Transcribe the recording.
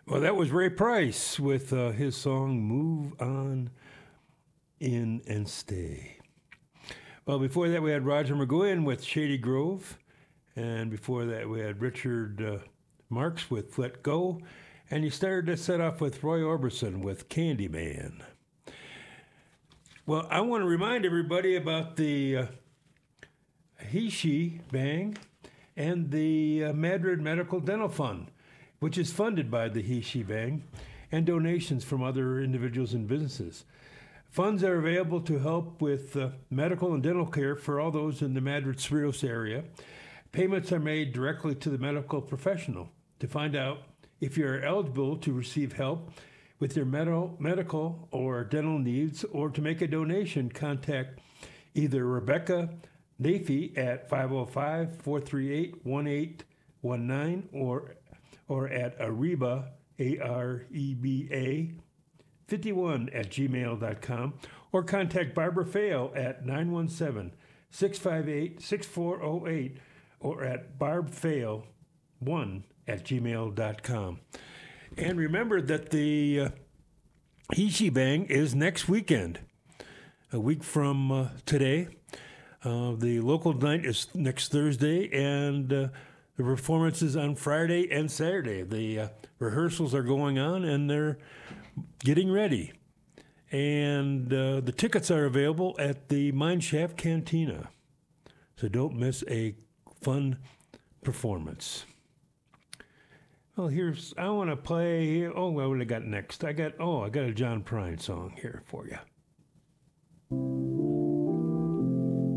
Well, that was Ray Price with his song Move On In and Stay. Well, before that, we had Roger McGuinn with Shady Grove. And before that, we had Richard Marks with Let Go. And he started to set off with Roy Orbison with Candyman. Well, I want to remind everybody about the He-She Bang and the Madrid Medical Dental Fund, which is funded by the He-She Bang and donations from other individuals and businesses. Funds are available to help with medical and dental care for all those in the Madrid-Cerritos area. Payments are made directly to the medical professional. To find out if you are eligible to receive help with your medical or dental needs, or to make a donation, contact either Rebecca Nafee at 505-438-1819 or at Areba, A-R-E-B-A, 51 at gmail.com, or contact Barbara Fail at 917-658-6408 or at barbfail1 at gmail.com. And remember that the He-She Bang is next weekend, a week from today. The local night is next Thursday, and the performance is on Friday and Saturday. The rehearsals are going on, and they're getting ready. And the tickets are available at the Mineshaft Cantina. So don't miss a fun performance. Well, I want to play, what have I got next? I got a John Prine song here for you.